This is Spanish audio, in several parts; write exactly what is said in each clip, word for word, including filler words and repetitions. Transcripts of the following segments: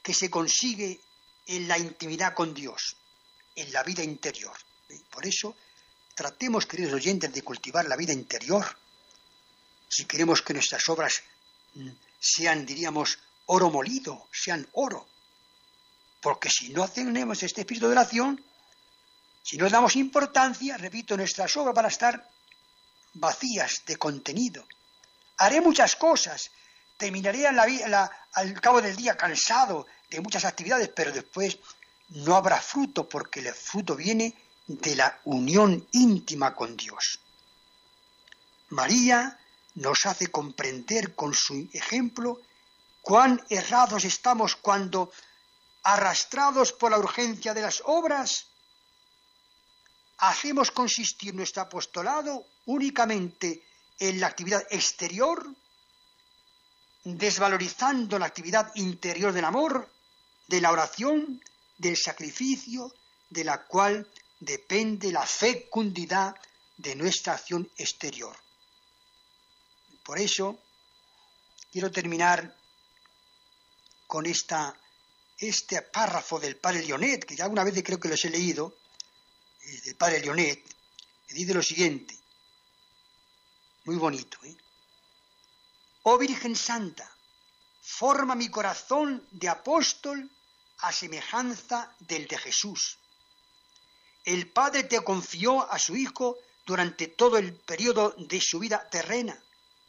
que se consigue en la intimidad con Dios, en la vida interior. Por eso, tratemos, queridos oyentes, de cultivar la vida interior. Si queremos que nuestras obras sean, diríamos, oro molido, sean oro. Porque si no tenemos este espíritu de oración, si no damos importancia, repito, nuestras obras van a estar vacías de contenido. Haré muchas cosas, terminaré en la, la, al cabo del día cansado de muchas actividades, pero después no habrá fruto, porque el fruto viene de la unión íntima con Dios. María nos hace comprender con su ejemplo cuán errados estamos cuando, arrastrados por la urgencia de las obras, hacemos consistir nuestro apostolado únicamente en la actividad exterior, desvalorizando la actividad interior del amor, de la oración, del sacrificio, de la cual depende la fecundidad de nuestra acción exterior. Por eso, quiero terminar con esta, este párrafo del padre Lionet, que ya alguna vez creo que los he leído, del padre Lionet, que dice lo siguiente, muy bonito, ¿eh? Oh Virgen Santa, forma mi corazón de apóstol a semejanza del de Jesús. El Padre te confió a su Hijo durante todo el periodo de su vida terrena.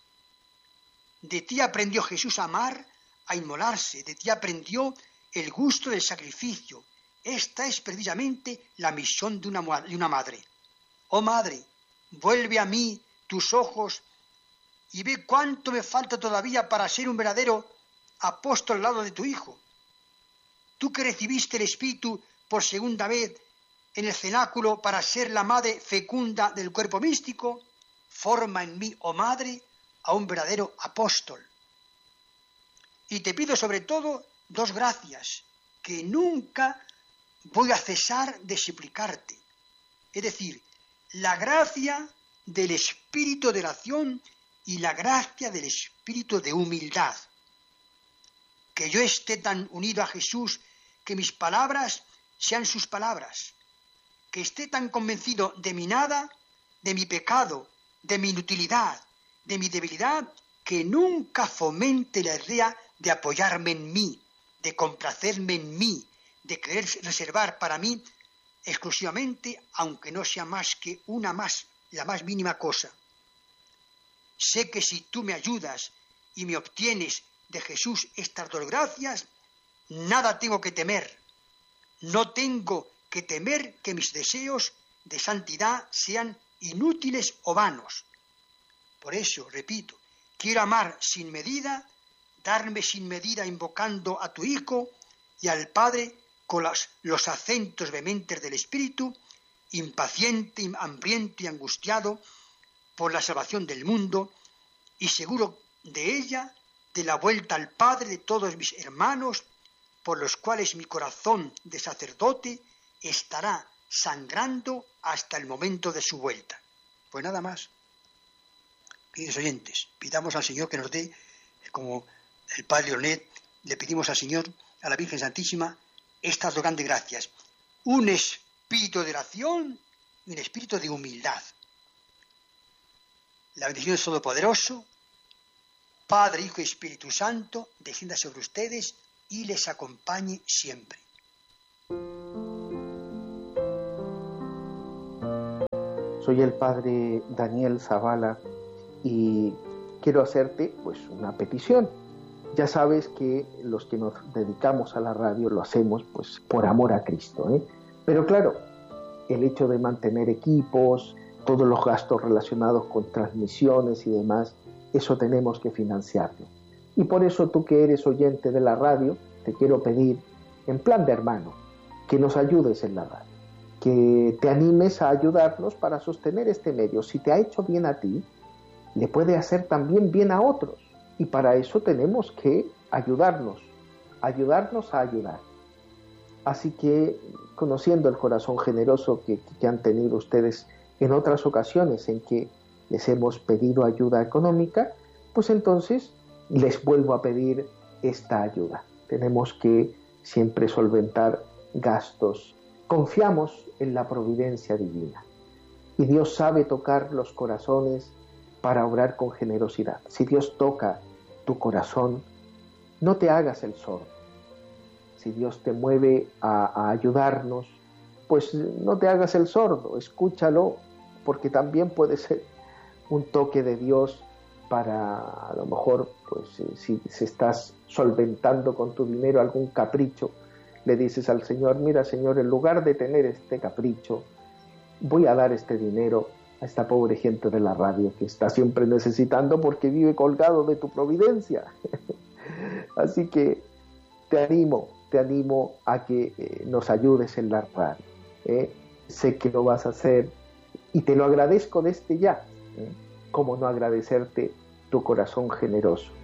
De ti aprendió Jesús a amar, a inmolarse, de ti aprendió el gusto del sacrificio. Esta es precisamente la misión de una, de una madre. Oh Madre, vuelve a mí tus ojos y ve cuánto me falta todavía para ser un verdadero apóstol al lado de tu Hijo. Tú que recibiste el Espíritu por segunda vez en el cenáculo para ser la madre fecunda del cuerpo místico, forma en mí, oh Madre, a un verdadero apóstol. Y te pido sobre todo dos gracias que nunca voy a cesar de suplicarte. Es decir, la gracia del espíritu de oración y la gracia del espíritu de humildad. Que yo esté tan unido a Jesús que mis palabras sean sus palabras. Que esté tan convencido de mi nada, de mi pecado, de mi inutilidad, de mi debilidad, que nunca fomente la idea de apoyarme en mí, de complacerme en mí, de querer reservar para mí exclusivamente, aunque no sea más que una más, la más mínima cosa. Sé que si tú me ayudas y me obtienes de Jesús estas dos gracias, nada tengo que temer. No tengo que temer que mis deseos de santidad sean inútiles o vanos. Por eso, repito, quiero amar sin medida, darme sin medida invocando a tu Hijo y al Padre con los, los acentos vehementes del Espíritu, impaciente, hambriento y angustiado por la salvación del mundo, y seguro de ella, de la vuelta al Padre de todos mis hermanos, por los cuales mi corazón de sacerdote estará sangrando hasta el momento de su vuelta. Pues nada más. Queridos oyentes, pidamos al Señor que nos dé, como el Padre Leonet, le pedimos al Señor, a la Virgen Santísima, estas dos grandes gracias. Un espíritu de oración y un espíritu de humildad. La bendición del Todopoderoso, Padre, Hijo y Espíritu Santo, descienda sobre ustedes y les acompañe siempre. Soy el Padre Daniel Zavala y quiero hacerte pues una petición. Ya sabes que los que nos dedicamos a la radio lo hacemos pues por amor a Cristo, ¿eh? Pero claro, el hecho de mantener equipos, todos los gastos relacionados con transmisiones y demás, eso tenemos que financiarlo. Y por eso tú que eres oyente de la radio, te quiero pedir, en plan de hermano, que nos ayudes en la radio, que te animes a ayudarnos para sostener este medio. Si te ha hecho bien a ti, le puede hacer también bien a otros. Y para eso tenemos que ayudarnos, ayudarnos a ayudar. Así que, conociendo el corazón generoso que, que han tenido ustedes en otras ocasiones en que les hemos pedido ayuda económica, pues entonces les vuelvo a pedir esta ayuda. Tenemos que siempre solventar gastos. Confiamos en la providencia divina y Dios sabe tocar los corazones para obrar con generosidad. Si Dios toca tu corazón, no te hagas el sordo. Si Dios te mueve a, a ayudarnos, pues no te hagas el sordo, escúchalo, porque también puede ser un toque de Dios para, a lo mejor, pues si, si estás solventando con tu dinero algún capricho, le dices al Señor, mira Señor, en lugar de tener este capricho, voy a dar este dinero a esta pobre gente de la radio que está siempre necesitando porque vive colgado de tu providencia. Así que te animo, te animo a que eh, nos ayudes en la radio. ¿eh? Sé que lo vas a hacer y te lo agradezco desde ya. ¿eh? ¿Cómo no agradecerte tu corazón generoso?